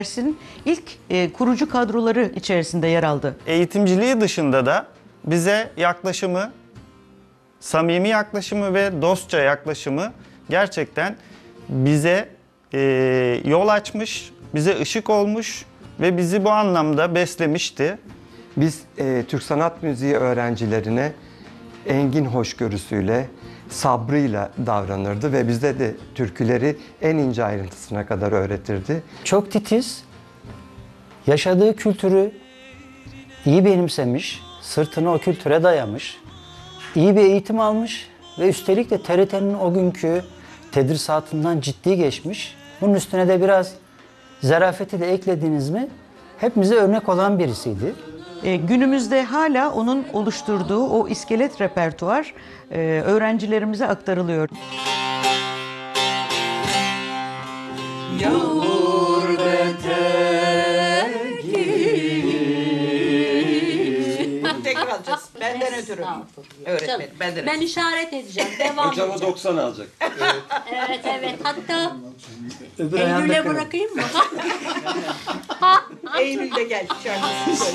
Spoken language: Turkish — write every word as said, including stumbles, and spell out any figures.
Dersin ilk e, kurucu kadroları içerisinde yer aldı. Eğitimciliği dışında da bize yaklaşımı, samimi yaklaşımı ve dostça yaklaşımı gerçekten bize e, yol açmış, bize ışık olmuş ve bizi bu anlamda beslemişti. Biz e, Türk sanat müziği öğrencilerine engin hoşgörüsüyle, sabrıyla davranırdı ve bize de türküleri en ince ayrıntısına kadar öğretirdi. Çok titiz, yaşadığı kültürü iyi benimsemiş, sırtını o kültüre dayamış, iyi bir eğitim almış ve üstelik de T R T'nin o günkü tedrisatından ciddi geçmiş. Bunun üstüne de biraz zarafeti de eklediniz mi hepimize örnek olan birisiydi. E, günümüzde hala onun oluşturduğu o iskelet repertuar e, öğrencilerimize aktarılıyor. Yağmur Tekrar alacağız. Benden ötürü. Öğretmenim, benden Ben işaret edeceğim. Devam Hocama edeceğim. doksan alacak. Evet evet. Hatta Öbür ayağında Eylül'e kırın. bırakayım mı? Eylül'de gel şarkısını söyle.